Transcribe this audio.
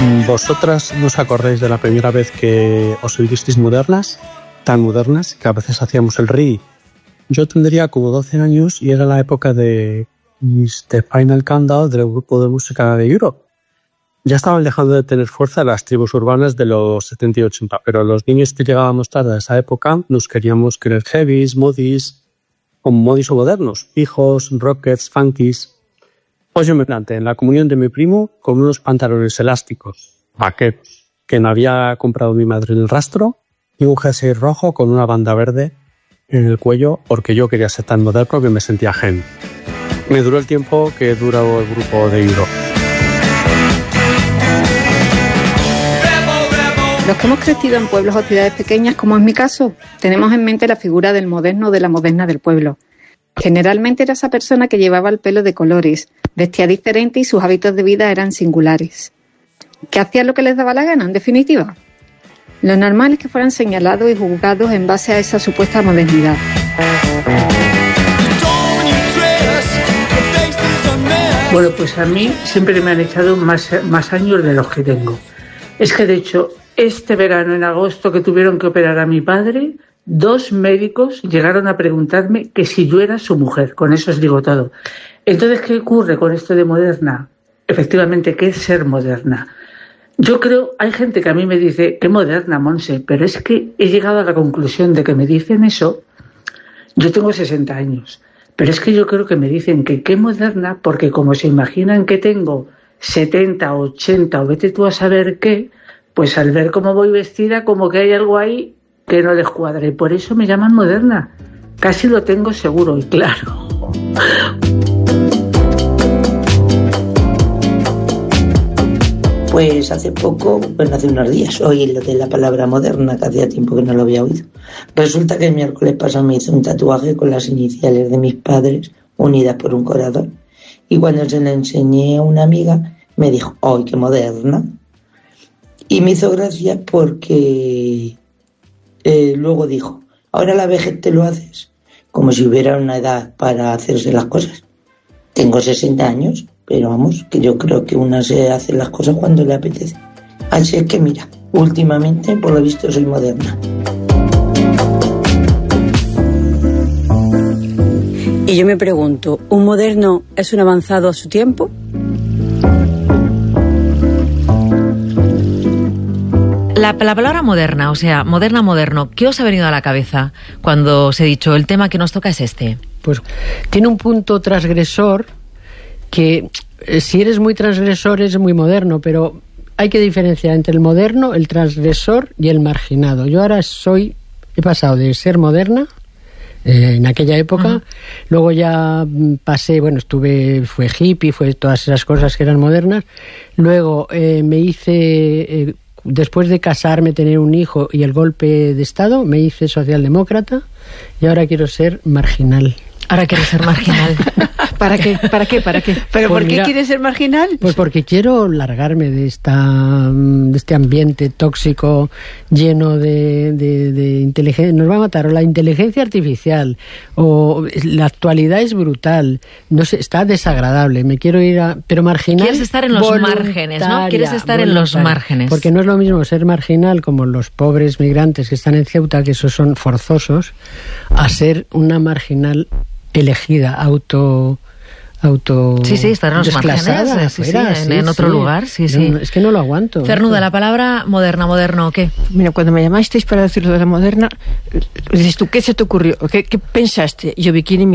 ¿Vosotras no os acordáis de la primera vez que os visteis modernas? Tan modernas que a veces hacíamos el ri. Yo tendría como 12 años y era la época de The Final Countdown del grupo de música de Europe. Ya estaban dejando de tener fuerza las tribus urbanas de los 70 y 80, pero los niños que llegábamos tarde a esa época nos queríamos creer heavies, modis, como modis o modernos, pijos, rockets, funkies. Pues yo me planté en la comunión de mi primo con unos pantalones elásticos, vaqueros, que me había comprado mi madre en el Rastro, y un jersey rojo con una banda verde en el cuello porque yo quería ser tan moderno que me sentía gen. Me duró el tiempo que duró el grupo de Europe. Los que hemos crecido en pueblos o ciudades pequeñas, como es mi caso, tenemos en mente la figura del moderno o de la moderna del pueblo. Generalmente era esa persona que llevaba el pelo de colores, vestía diferente y sus hábitos de vida eran singulares. ¿Que hacía lo que les daba la gana, en definitiva? Lo normal es que fueran señalados y juzgados en base a esa supuesta modernidad. Bueno, pues a mí siempre me han echado más años de los que tengo. Es que de hecho, este verano en agosto que tuvieron que operar a mi padre, 2 médicos llegaron a preguntarme que si yo era su mujer. Con eso os digo todo. Entonces, ¿qué ocurre con esto de moderna? Efectivamente, ¿qué es ser moderna? Yo creo, hay gente que a mí me dice, qué moderna, Monse, pero es que he llegado a la conclusión de que me dicen eso. Yo tengo 60 años, pero es que yo creo que me dicen que qué moderna, porque como se imaginan que tengo 70, 80 o vete tú a saber qué, pues al ver cómo voy vestida, como que hay algo ahí que no les cuadra, y por eso me llaman moderna. Casi lo tengo seguro y claro. Pues hace poco, hace unos días, oí lo de la palabra moderna, que hacía tiempo que no lo había oído. Resulta que el miércoles pasado me hice un tatuaje con las iniciales de mis padres unidas por un corazón. Y cuando se lo enseñé a una amiga, me dijo, ¡ay, qué moderna! Y me hizo gracia porque luego dijo, ahora la vejez te lo haces, como si hubiera una edad para hacerse las cosas. Tengo 60 años, pero vamos, que yo creo que una se hace las cosas cuando le apetece. Así es que mira, últimamente por lo visto soy moderna. Y yo me pregunto, ¿un moderno es un avanzado a su tiempo? La palabra moderna, o sea, moderno, ¿qué os ha venido a la cabeza cuando os he dicho el tema que nos toca es este? Pues tiene un punto transgresor que si eres muy transgresor es muy moderno, pero hay que diferenciar entre el moderno, el transgresor y el marginado. Yo ahora he pasado de ser moderna en aquella época, luego ya pasé, fue hippie, fue todas esas cosas que eran modernas, luego me hice... Después de casarme, tener un hijo y el golpe de Estado, me hice socialdemócrata y ahora quiero ser marginal. Ahora quiero ser marginal. ¿Para qué? ¿Pero por qué quieres ser marginal? Pues porque quiero largarme de este ambiente tóxico lleno de inteligencia. Nos va a matar o la inteligencia artificial o la actualidad es brutal. No sé, está desagradable. Me quiero ir pero marginal. Quieres estar en los márgenes, ¿no? Quieres estar en los márgenes. Porque no es lo mismo ser marginal como los pobres migrantes que están en Ceuta, que esos son forzosos, a ser una marginal elegida, auto sí, estar en los márgenes, en otro lugar, sí. No, es que no lo aguanto. Cernuda, la palabra moderno, ¿qué? Mira, cuando me llamasteis para decir lo de la moderna, dices tú, ¿qué se te ocurrió? ¿Qué pensaste? Yo, bikini